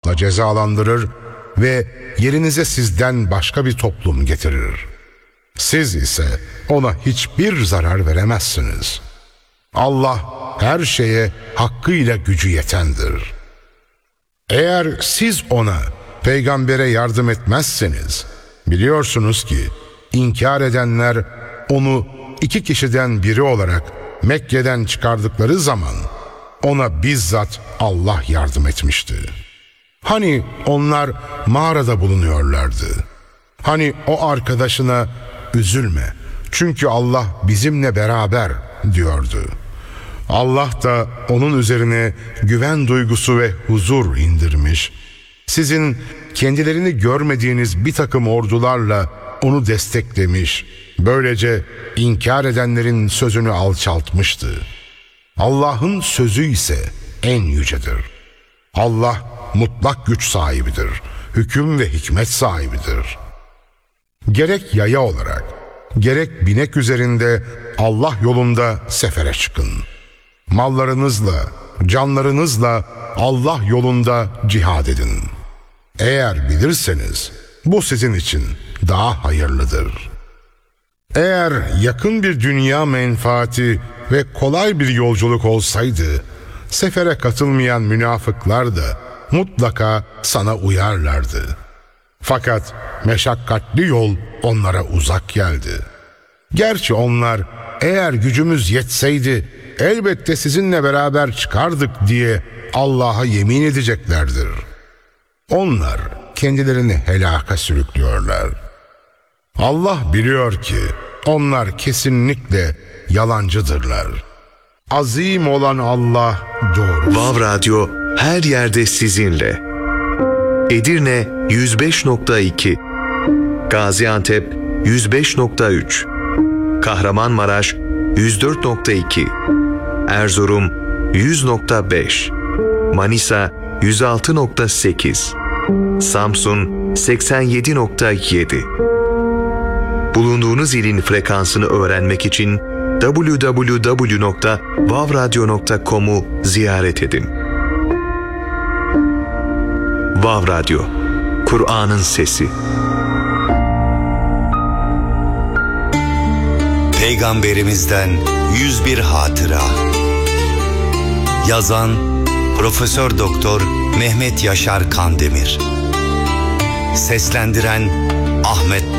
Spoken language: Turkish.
azapla cezalandırır ve yerinize sizden başka bir toplum getirir. Siz ise ona hiçbir zarar veremezsiniz. Allah her şeye hakkıyla gücü yetendir. Eğer siz ona, peygambere yardım etmezseniz, biliyorsunuz ki inkar edenler onu 2 kişiden biri olarak Mekke'den çıkardıkları zaman ona bizzat Allah yardım etmişti. Hani onlar mağarada bulunuyorlardı. Hani o arkadaşına üzülme çünkü Allah bizimle beraber diyordu. Allah da onun üzerine güven duygusu ve huzur indirmiş. Sizin kendilerini görmediğiniz bir takım ordularla onu desteklemiş. Böylece inkar edenlerin sözünü alçaltmıştı. Allah'ın sözü ise en yücedir. Allah mutlak güç sahibidir. Hüküm ve hikmet sahibidir. Gerek yaya olarak, gerek binek üzerinde Allah yolunda sefere çıkın. Mallarınızla, canlarınızla Allah yolunda cihad edin. Eğer bilirseniz bu sizin için daha hayırlıdır. Eğer yakın bir dünya menfaati ve kolay bir yolculuk olsaydı, sefere katılmayan münafıklar da mutlaka sana uyarlardı. Fakat meşakkatli yol onlara uzak geldi. Gerçi onlar eğer gücümüz yetseydi elbette sizinle beraber çıkardık diye Allah'a yemin edeceklerdir. Onlar kendilerini helaka sürüklüyorlar. Allah biliyor ki onlar kesinlikle yalancıdırlar. Azim olan Allah doğru. Vav Radyo her yerde sizinle. Edirne 105.2, Gaziantep 105.3, Kahramanmaraş 104.2, Erzurum 100.5, Manisa 106.8, Samsun 87.7. Bulunduğunuz ilin frekansını öğrenmek için www.vavradyo.com'u ziyaret edin. Vav Radyo, Kur'an'ın sesi. Peygamberimizden 101 hatıra. Yazan Profesör Doktor Mehmet Yaşar Kandemir. Seslendiren Ahmet